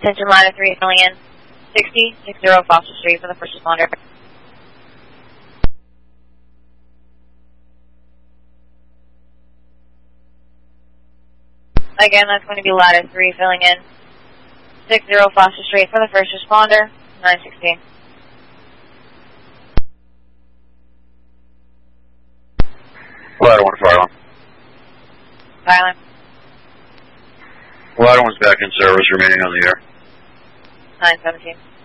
Attention ladder 3 filling in. 6060 Foster Street for the first responder. Again, that's going to be ladder 3 filling in. 60 Foster Street for the first responder. 916. Ladder 1 fire alarm. Silent. Ladder 1's back in service, remaining on the air. 917.